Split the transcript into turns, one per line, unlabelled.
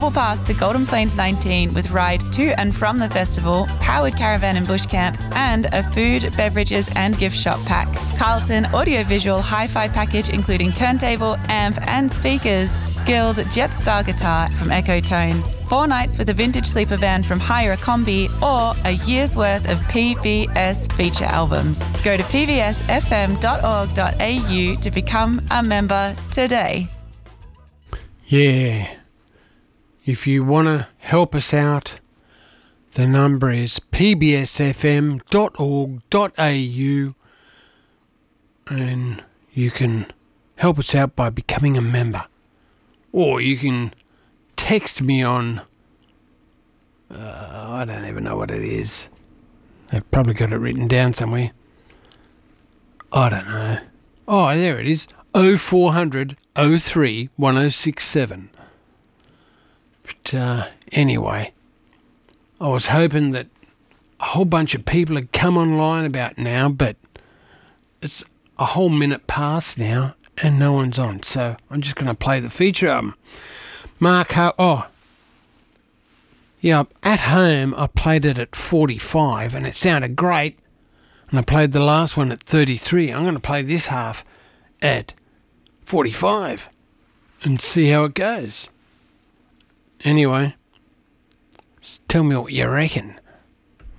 Pass to Golden Plains 19 with ride to and from the festival, powered caravan and bush camp, and a food, beverages and gift shop pack. Carlton audiovisual hi-fi package including turntable, amp and speakers. Guild Jetstar guitar from Ecotone. 4 nights with a vintage sleeper van from Hire a Combi, or a year's worth of PBS feature albums. Go to pbsfm.org.au to become a member today.
Yeah. If you want to help us out, the number is pbsfm.org.au and you can help us out by becoming a member. Or you can text me on, I don't even know what it is. They've probably got it written down somewhere. I don't know. Oh, there it is. 0400 03 1067. But anyway, I was hoping that a whole bunch of people had come online about now, but it's a whole minute past now and no one's on. So I'm just going to play the feature album. Mark, yeah, at home I played it at 45 and it sounded great. And I played the last one at 33. I'm going to play this half at 45 and see how it goes. Anyway, tell me what you reckon.